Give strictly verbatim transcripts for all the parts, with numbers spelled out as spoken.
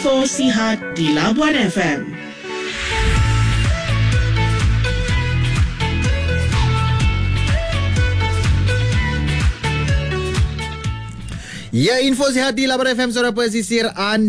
Info Sihat di Labuan F M. Ya, info sihat di Labuan F M, suara pesisir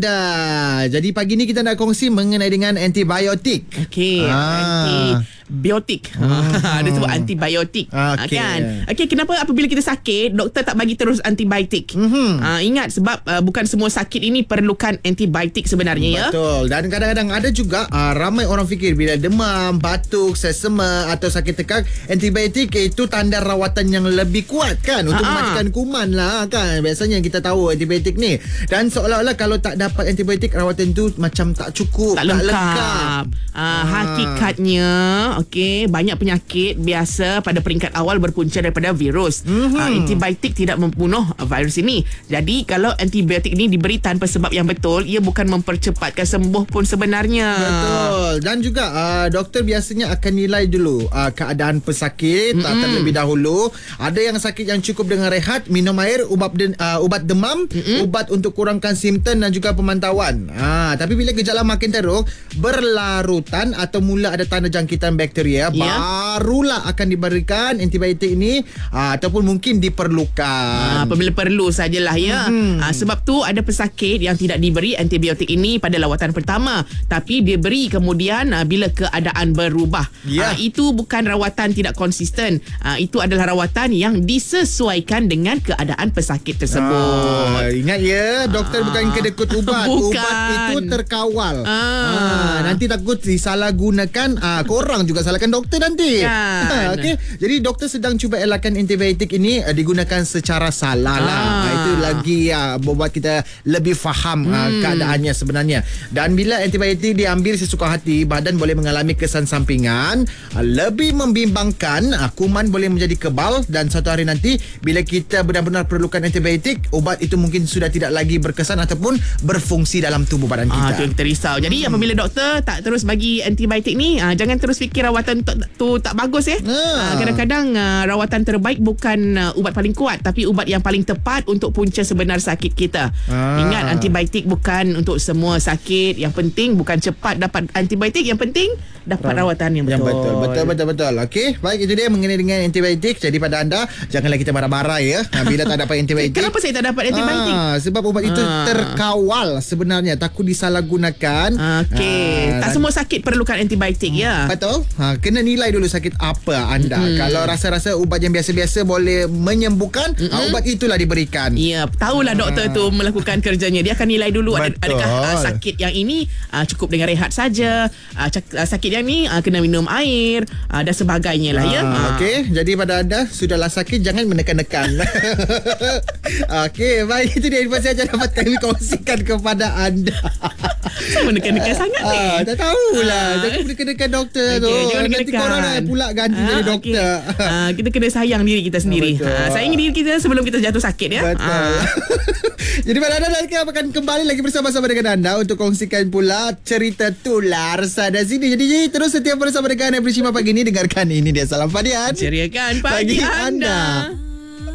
anda. Jadi pagi ni kita nak kongsi mengenai dengan antibiotik. Okey, Ah. antibiotik. Hmm. Dia sebut antibiotik. Okey. Kan? Okey, kenapa apabila kita sakit, doktor tak bagi terus antibiotik? Mhm. Uh, ingat sebab uh, bukan semua sakit ini perlukan antibiotik sebenarnya ya. Betul. Dan kadang-kadang ada juga uh, ramai orang fikir bila demam, batuk, sesama atau sakit tekak, antibiotik itu tanda rawatan yang lebih kuat kan, untuk Ha-ha. mematikan kuman lah kan. Biasanya kita tahu antibiotik ni. Dan seolah-olah kalau tak dapat antibiotik, rawatan tu macam tak cukup, Tak lengkap. Uh, hakikatnya, okey, banyak penyakit biasa pada peringkat awal berpunca daripada virus. Mm-hmm. Uh, antibiotik tidak membunuh uh, virus ini. Jadi kalau antibiotik ini diberi tanpa sebab yang betul, ia bukan mempercepatkan sembuh pun sebenarnya. Betul. Dan juga uh, doktor biasanya akan nilai dulu uh, keadaan pesakit mm-hmm. terlebih dahulu. Ada yang sakit yang cukup dengan rehat, minum air, ubat de, uh, ubat demam, mm-hmm. ubat untuk kurangkan simptom dan juga pemantauan. Ha, tapi bila gejala makin teruk, berlarutan atau mula ada tanda jangkitan bakteria, yeah. barulah akan diberikan antibiotik ini uh, ataupun mungkin diperlukan. Ha, apabila perlu sajalah ya. Mm-hmm. Ha, sebab tu ada pesakit yang tidak diberi antibiotik ini pada lawatan pertama, tapi diberi kemudian uh, bila keadaan berubah. Yeah. Ha, itu bukan rawatan tidak konsisten. Ha, itu adalah rawatan yang disesuaikan dengan keadaan pesakit tersebut. Ah, ingat ya, doktor ah. bukan kedekut ubat. Bukan. Ubat itu terkawal. Ah. Ah, nanti takut disalahgunakan. Ah, korang juga salahkan doktor nanti. Kan. Ah, okay. Jadi doktor sedang cuba elakkan antibiotik ini uh, digunakan secara salah lah. Ah. Ah, itu lagi uh, membuat kita lebih faham uh, Hmm. keadaannya sebenarnya. Dan bila antibiotik diambil sesuka hati, badan boleh mengalami kesan sampingan. Uh, lebih membimbangkan, uh, kuman boleh menjadi kebal dan satu hari nanti bila kita benar-benar perlukan antibiotik, ubat itu mungkin sudah tidak lagi berkesan ataupun berfungsi dalam tubuh badan kita. Ah, tu yang kita risau. Jadi hmm. apabila doktor tak terus bagi antibiotik ni, ah, jangan terus fikir rawatan tu, tu tak bagus eh. Ah. Ah, kadang-kadang ah, rawatan terbaik bukan ah, ubat paling kuat, tapi ubat yang paling tepat untuk punca sebenar sakit kita. Ah. Ingat, antibiotik bukan untuk semua sakit. Yang penting bukan cepat dapat antibiotik, yang penting dapat rawatan yang betul. Yang betul. Betul betul betul. Okey, baik, itu dia mengenai dengan antibiotik. Jadi pada anda, janganlah kita marah-marah ya bila tak dapat antibiotik. Kenapa saya tak dapat antibiotik? Ah, sebab ubat itu Ah. terkawal sebenarnya, takut disalahgunakan. Okey, Ah, tak dan- semua sakit perlukan antibiotik ya. Betul. Ha, kena nilai dulu sakit apa anda. Hmm. Kalau rasa-rasa ubat yang biasa-biasa boleh menyembuhkan, hmm. ha, ubat itulah diberikan. Ya, tahulah doktor tu melakukan kerjanya. Dia akan nilai dulu ad- Betul. adakah uh, sakit yang ini uh, cukup dengan rehat saja, uh, cak- uh, sakit yang ni uh, kena minum air uh, dan sebagainya lah ya. Ah, Uh. Okey, jadi pada anda sudahlah sakit, jangan menekan-nekan. Okey, baik, itu dia informasi yang dapat kami kongsikan kepada anda. Saya menekan-nekan sangat ni. Ah, tak tahulah. Ah. Jangan menekan-nekan doktor Okey, tu. jangan Nanti menekan. korang nak pula ganti Ah, jadi okey. doktor. Ah, kita kena sayang diri kita sendiri. Betul. Ah, sayangi diri kita sebelum kita jatuh sakit ya. Betul. Ah. Jadi pada anda nanti akan kembali lagi bersama-sama dengan anda untuk kongsikan pula cerita tular sana sini. Jadi terus setia bersama dengan Prima pagi ini. Dengarkan ini dia Salam Fadian. Ceriakan pagi, Pagi anda. anda.